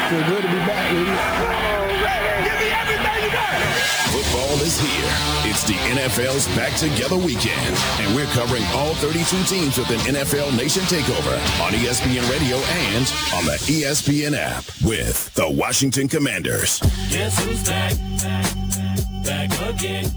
Feel good to be back, baby. Give me everything you got. Football is here. It's the NFL's Back Together weekend, and we're covering all 32 teams with an NFL Nation takeover on ESPN Radio and on the ESPN app with the Washington Commanders. Guess who's back? Back again.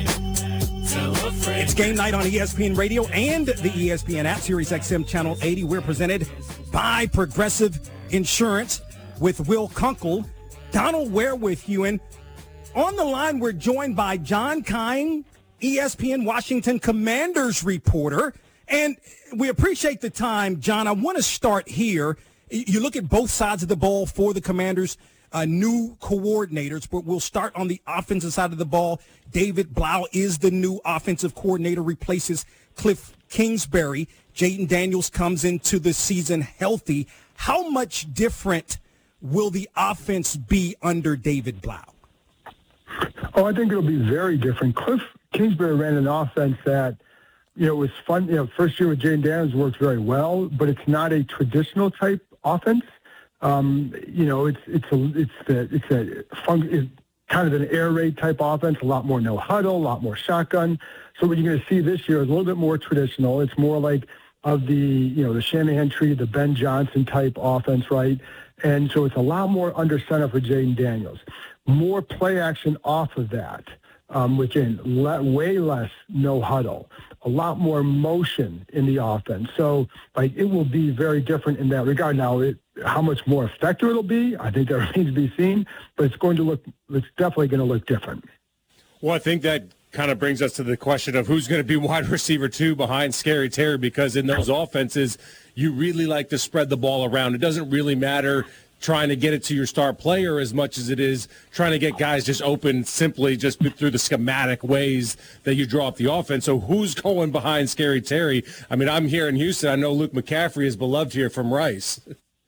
It's game night on ESPN Radio and the ESPN app, Sirius XM Channel 80. We're presented by Progressive Insurance with Will Kunkel. Donald Ware with you. And on the line, we're joined by John Keim, ESPN Washington Commanders reporter. And we appreciate the time, John. I want to start here. You look at both sides of the ball for the Commanders. New coordinators, but we'll start on the offensive side of the ball. David Blau is the new offensive coordinator, replaces Cliff Kingsbury. Jayden Daniels comes into the season healthy. How much different will the offense be under David Blau? Oh, I think it'll be very different. Cliff Kingsbury ran an offense that, was fun. First year with Jayden Daniels worked very well, but it's not a traditional type offense. It's kind of an air raid type offense, a lot more no huddle, a lot more shotgun. So what you're going to see this year is a little bit more traditional. It's more like of the Shanahan tree, the Ben Johnson type offense, right? And so it's a lot more under center for Jayden Daniels. More play action off of that, which way less no huddle. A lot more motion in the offense. So, it will be very different in that regard. Now, how much more effective it'll be, I think that remains to be seen, but it's definitely going to look different. Well, I think that kind of brings us to the question of who's going to be wide receiver 2 behind Scary Terry, because in those offenses, you really like to spread the ball around. It doesn't really matter trying to get it to your star player as much as it is trying to get guys just open simply just through the schematic ways that you draw up the offense. So who's going behind Scary Terry? I mean, I'm here in Houston. I know Luke McCaffrey is beloved here from Rice.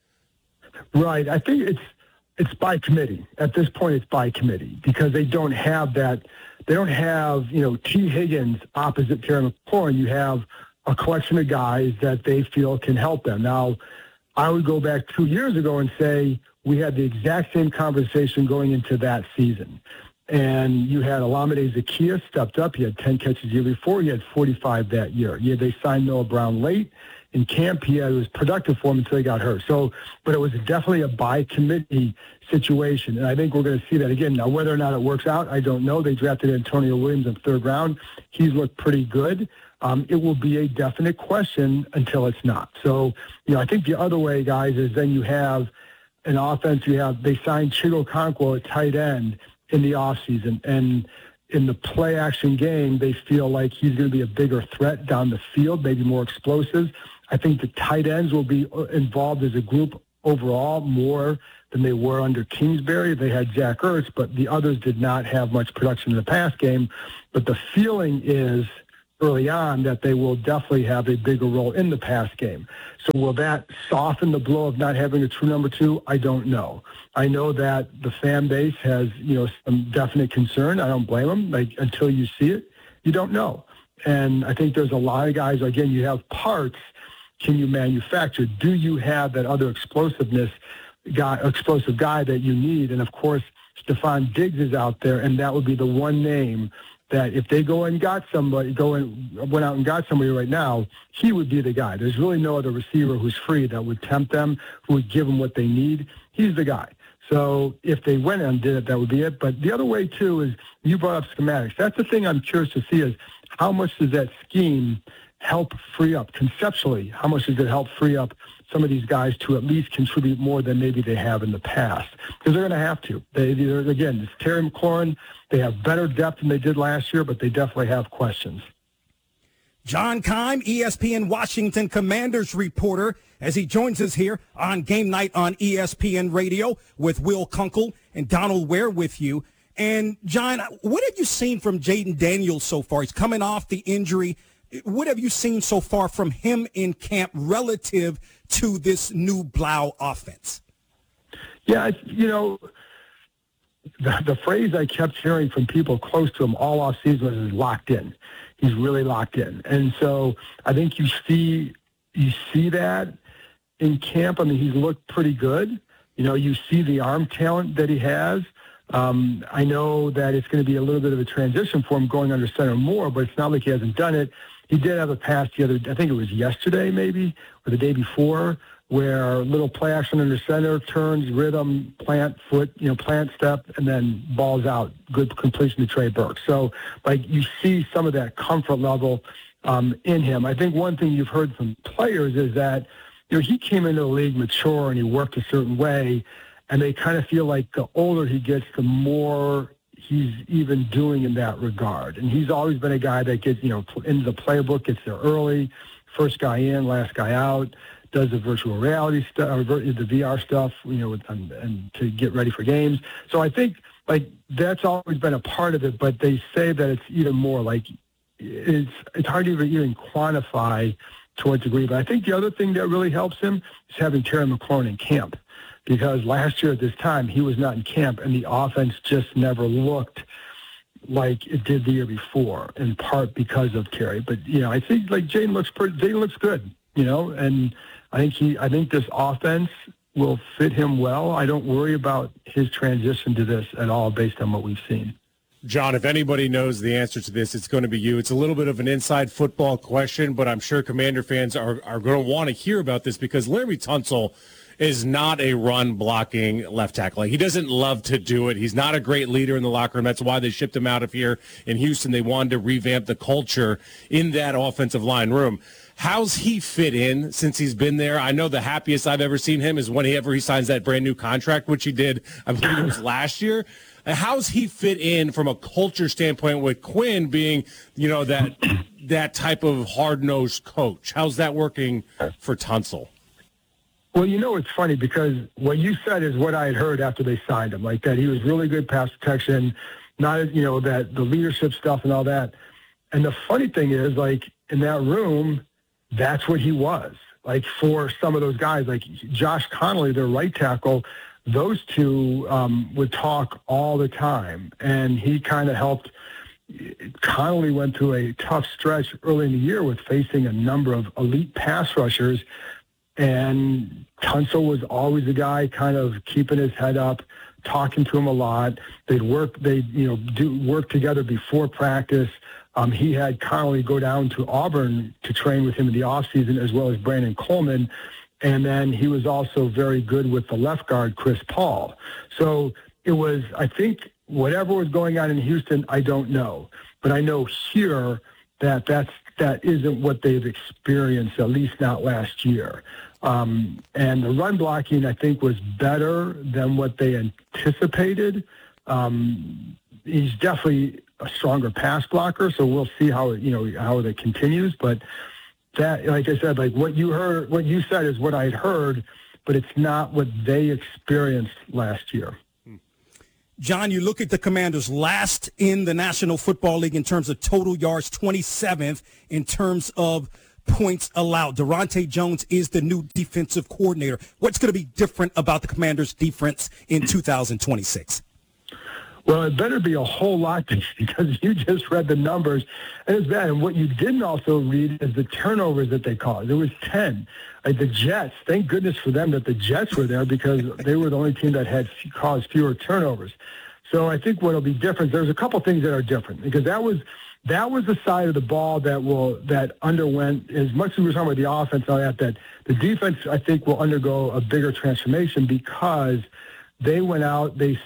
Right. I think it's by committee. At this point, it's by committee because they don't have that. They don't have, T. Higgins opposite Terry McLaurin. You have a collection of guys that they feel can help them. Now, I would go back 2 years ago and say we had the exact same conversation going into that season. And you had Olamide Zaccheaus stepped up. He had 10 catches the year before. He had 45 that year. Yeah, they signed Noah Brown late. In camp, it was productive for him until he got hurt. So, but it was definitely a by-committee situation. And I think we're going to see that again. Now, whether or not it works out, I don't know. They drafted Antonio Williams in the 3rd round. He's looked pretty good. It will be a definite question until it's not. So, I think the other way, guys, is then you have an offense. They signed Chigo Okonkwo at tight end in the offseason. And in the play action game, they feel like he's going to be a bigger threat down the field, maybe more explosive. I think the tight ends will be involved as a group overall more than they were under Kingsbury. They had Zach Ertz, but the others did not have much production in the pass game. But the feeling is early on that they will definitely have a bigger role in the pass game. So will that soften the blow of not having a true number 2? I don't know. I know that the fan base has, some definite concern. I don't blame them. Until you see it, you don't know. And I think there's a lot of guys, again, you have parts. Can you manufacture? Do you have that other explosive guy that you need? And of course, Stephon Diggs is out there, and that would be the one name that if they went out and got somebody right now, he would be the guy. There's really no other receiver who's free that would tempt them, who would give them what they need. He's the guy. So if they went and did it, that would be it. But the other way, too, is you brought up schematics. That's the thing I'm curious to see is how much does that scheme help free up conceptually? How much does it help free up some of these guys to at least contribute more than maybe they have in the past? Because they're going to have to. Again, it's Terry McLaurin. They have better depth than they did last year, but they definitely have questions. John Keim, ESPN Washington Commanders reporter, as he joins us here on Game Night on ESPN Radio with Will Kunkel and Donald Ware with you. And, John, what have you seen from Jayden Daniels so far? He's coming off the injury. What have you seen so far from him in camp relative to this new Blau offense? Yeah, the phrase I kept hearing from people close to him all off season was locked in. He's really locked in. And so I think you see that in camp. I mean, he's looked pretty good. You see the arm talent that he has. I know that it's going to be a little bit of a transition for him going under center more, but it's not like he hasn't done it. He did have a pass I think it was yesterday maybe, or the day before, where little play action under center, turns, rhythm, plant foot, plant step, and then balls out. Good completion to Trey Burke. So, you see some of that comfort level in him. I think one thing you've heard from players is that, he came into the league mature and he worked a certain way, and they kind of feel like the older he gets, the more he's even doing in that regard. And he's always been a guy that gets, into the playbook, gets there early, first guy in, last guy out, does the virtual reality stuff, or the VR stuff, and to get ready for games. So I think, that's always been a part of it, but they say that it's even more it's hard to even quantify to what degree. But I think the other thing that really helps him is having Terry McLaurin in camp, because last year at this time he was not in camp, and the offense just never looked like it did the year before, in part because of Terry. But I think Jayden looks good, and I think this offense will fit him well. I don't worry about his transition to this at all based on what we've seen. John, if anybody knows the answer to this, it's going to be you. It's a little bit of an inside football question, but I'm sure Commander fans are going to want to hear about this, because Laremy Tunsil is not a run-blocking left tackle. He doesn't love to do it. He's not a great leader in the locker room. That's why they shipped him out of here in Houston. They wanted to revamp the culture in that offensive line room. How's he fit in since he's been there? I know the happiest I've ever seen him is whenever he signs that brand-new contract, which he did, I believe it was last year. How's he fit in from a culture standpoint with Quinn being, that type of hard-nosed coach? How's that working for Tunsil? Well, it's funny, because what you said is what I had heard after they signed him, that he was really good pass protection, not, that the leadership stuff and all that. And the funny thing is, in that room, that's what he was. For some of those guys, Josh Connolly, their right tackle, those two would talk all the time, and he kind of helped. Connolly went through a tough stretch early in the year with facing a number of elite pass rushers, and Tunsil was always the guy kind of keeping his head up, talking to him a lot. They'd work together before practice. He had Connolly go down to Auburn to train with him in the offseason, as well as Brandon Coleman. And then he was also very good with the left guard, Chris Paul. So it was, I think, whatever was going on in Houston, I don't know. But I know here that isn't what they've experienced, at least not last year. And the run blocking, I think, was better than what they anticipated. He's definitely a stronger pass blocker, so we'll see how that continues. But that, like I said, what you said is what I'd heard, but it's not what they experienced last year. John, you look at the Commanders last in the National Football League in terms of total yards, 27th in terms of points allowed. Durante Jones is the new defensive coordinator. What's going to be different about the Commanders' defense in 2026? Well, it better be a whole lot, because you just read the numbers, and it's bad. And what you didn't also read is the turnovers that they caused. There was 10. The Jets, thank goodness for them that the Jets were there, because they were the only team that had caused fewer turnovers. So I think what will be different, there's a couple things that are different, because that was the side of the ball that underwent, as much as we were talking about the offense and all that the defense, I think, will undergo a bigger transformation, because they went out, they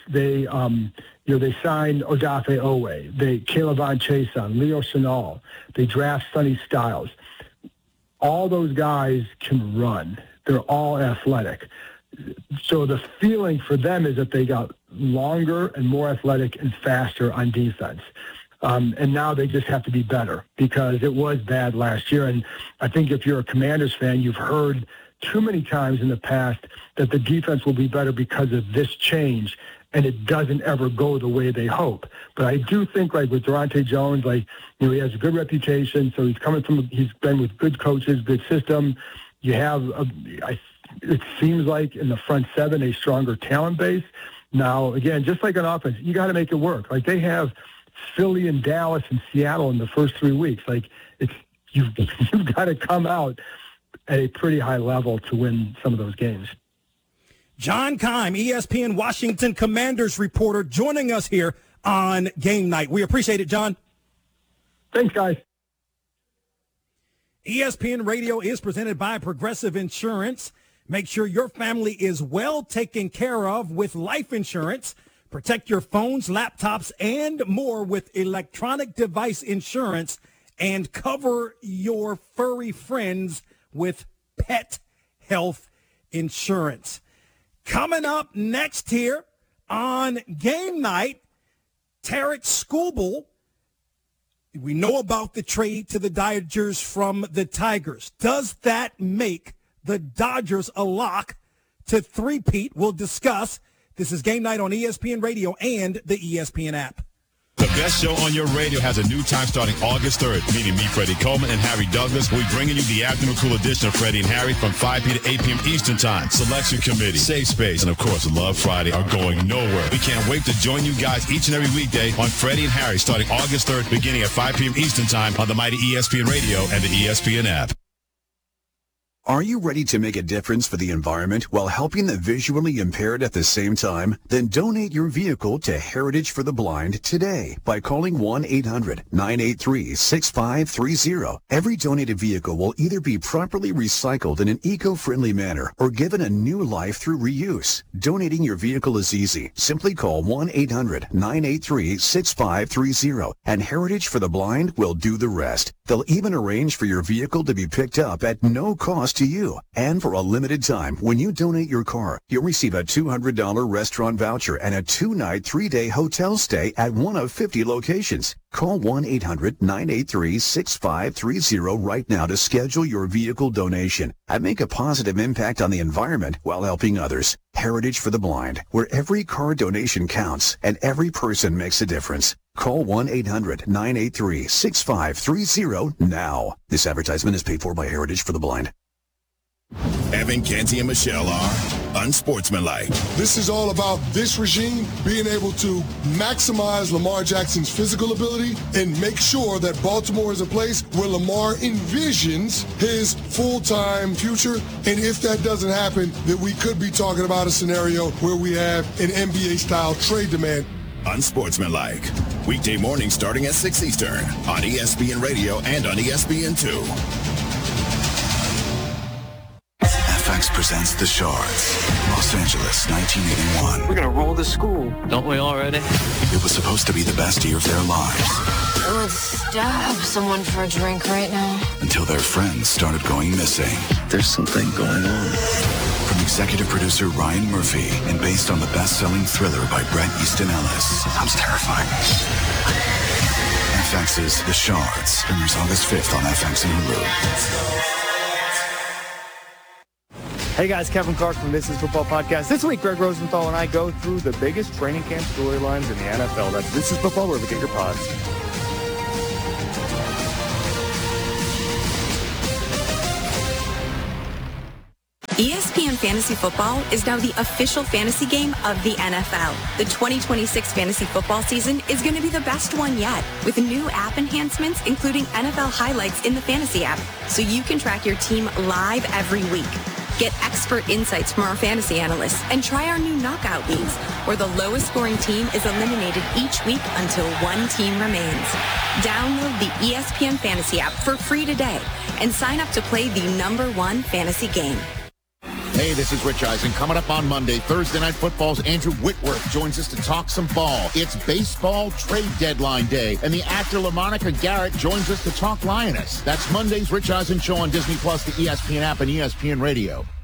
signed Odafe Owe, Caleb Von Chason, Leo Chenal, they draft Sonny Styles. All those guys can run. They're all athletic. So the feeling for them is that they got longer and more athletic and faster on defense. And now they just have to be better, because it was bad last year. And I think if you're a Commanders fan, you've heard too many times in the past that the defense will be better because of this change, and it doesn't ever go the way they hope. But I do think, with Durante Jones, he has a good reputation, so he's been with good coaches, good system. You have, it seems like in the front seven, a stronger talent base. Now, again, just like an offense, you got to make it work. They have Philly and Dallas and Seattle in the first 3 weeks. You've got to come out at a pretty high level to win some of those games. John Keim, ESPN Washington Commanders reporter, joining us here on Game Night. We appreciate it, John. Thanks, guys. ESPN Radio is presented by Progressive Insurance. Make sure your family is well taken care of with life insurance. Protect your phones, laptops, and more with electronic device insurance, and cover your furry friends with pet health insurance. Coming up next here on Game Night, Tarik Skubal. We know about the trade to the Dodgers from the Tigers. Does that make the Dodgers a lock to three-peat? We'll discuss. This is Game Night on ESPN Radio and the ESPN app. The best show on your radio has a new time starting August 3rd. Meeting me, Freddie Coleman, and Harry Douglas. We'll be bringing you the afternoon cool edition of Freddie and Harry from 5 p.m. to 8 p.m. Eastern Time. Selection Committee, Safe Space, and, of course, Love Friday are going nowhere. We can't wait to join you guys each and every weekday on Freddie and Harry starting August 3rd, beginning at 5 p.m. Eastern Time on the mighty ESPN Radio and the ESPN app. Are you ready to make a difference for the environment while helping the visually impaired at the same time? Then donate your vehicle to Heritage for the Blind today by calling 1-800-983-6530. Every donated vehicle will either be properly recycled in an eco-friendly manner or given a new life through reuse. Donating your vehicle is easy. Simply call 1-800-983-6530 and Heritage for the Blind will do the rest. They'll even arrange for your vehicle to be picked up at no cost to you. And for a limited time, when you donate your car, you'll receive a $200 restaurant voucher and a 2-night, 3-day hotel stay at one of 50 locations. Call 1-800-983-6530 right now to schedule your vehicle donation and make a positive impact on the environment while helping others. Heritage for the Blind, where every car donation counts and every person makes a difference. Call 1-800-983-6530 now. This advertisement is paid for by Heritage for the Blind. Evan, Canty, and Michelle are unsportsmanlike. This is all about this regime being able to maximize Lamar Jackson's physical ability and make sure that Baltimore is a place where Lamar envisions his full-time future. And if that doesn't happen, then we could be talking about a scenario where we have an NBA-style trade demand. Unsportsmanlike. Weekday mornings starting at 6 Eastern on ESPN Radio and on ESPN2. FX presents The Shards, Los Angeles, 1981. We're going to roll the school. Don't we already? It was supposed to be the best year of their lives. I would stab someone for a drink right now. Until their friends started going missing. There's something going on. From executive producer Ryan Murphy and based on the best-selling thriller by Bret Easton Ellis. Sounds terrifying. FX's The Shards premieres August 5th on FX and Hulu. Hey guys, Kevin Clark from This Is Football Podcast. This week, Greg Rosenthal and I go through the biggest training camp storylines in the NFL. That's This Is Football, wherever you get your pods. ESPN Fantasy Football is now the official fantasy game of the NFL. The 2026 fantasy football season is going to be the best one yet, with new app enhancements, including NFL highlights in the fantasy app, so you can track your team live every week. Get expert insights from our fantasy analysts and try our new knockout leagues, where the lowest scoring team is eliminated each week until one team remains. Download the ESPN Fantasy app for free today and sign up to play the #1 fantasy game. Hey, this is Rich Eisen. Coming up on Monday, Thursday Night Football's Andrew Whitworth joins us to talk some ball. It's baseball trade deadline day, and the actor LaMonica Garrett joins us to talk Lioness. That's Monday's Rich Eisen Show on Disney Plus, the ESPN app, and ESPN Radio.